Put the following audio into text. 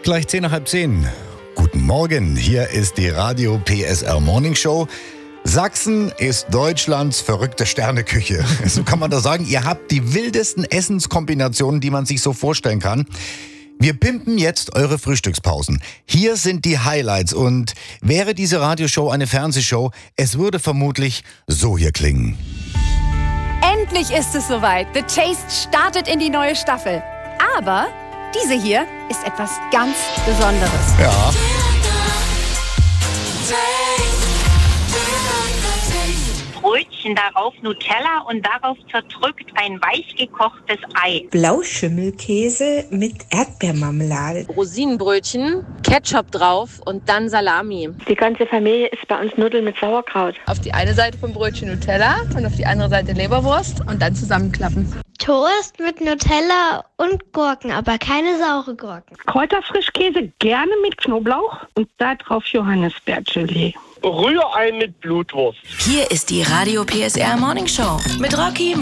Gleich 10:10. Guten Morgen, hier ist die Radio PSR Morning Show. Sachsen ist Deutschlands verrückte Sterneküche. So kann man das sagen. Ihr habt die wildesten Essenskombinationen, die man sich so vorstellen kann. Wir pimpen jetzt eure Frühstückspausen. Hier sind die Highlights und wäre diese Radioshow eine Fernsehshow, es würde vermutlich so hier klingen. Endlich ist es soweit. The Chase startet in die neue Staffel. Aber diese hier ist etwas ganz Besonderes. Ja. Brötchen, darauf Nutella und darauf zerdrückt ein weich gekochtes Ei. Blauschimmelkäse mit Erdbeermarmelade. Rosinenbrötchen, Ketchup drauf und dann Salami. Die ganze Familie isst bei uns Nudeln mit Sauerkraut. Auf die eine Seite vom Brötchen Nutella und auf die andere Seite Leberwurst und dann zusammenklappen. Toast mit Nutella und Gurken, aber keine saure Gurken. Kräuterfrischkäse gerne mit Knoblauch und da drauf Johannisbeergelee. Rührei mit Blutwurst. Hier ist die Radio PSR Morning Show mit Rocky,